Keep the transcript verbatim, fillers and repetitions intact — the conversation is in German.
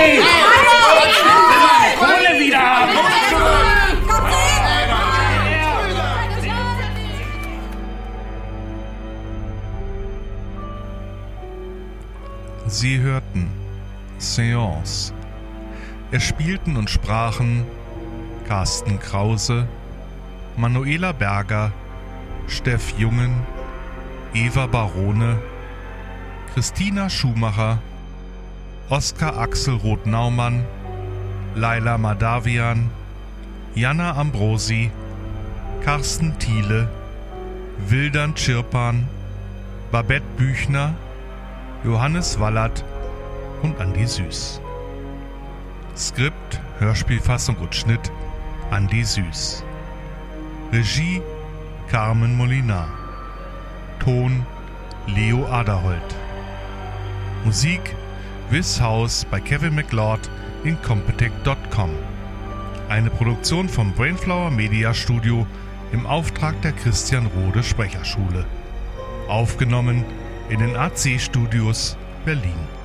Hey! Kohle wieder! Sie hörten Seance. Es spielten und sprachen Carsten Krause, Manuela Berger, Steff Jungen, Eva Barone, Christina Schumacher, Oskar Axel Roth-Naumann, Laila Madavian, Jana Ambrosi, Carsten Thiele, Wildern Schirpan, Babette Büchner, Johannes Wallert und Andi Süß. Skript, Hörspielfassung und Schnitt Andi Süß. Regie Carmen Molinar. Ton Leo Aderholt. Musik This House bei Kevin MacLeod in Compotech Punkt com. Eine Produktion vom Brainflower Media Studio im Auftrag der Christian Rode Sprecherschule. Aufgenommen in den A C Studios Berlin.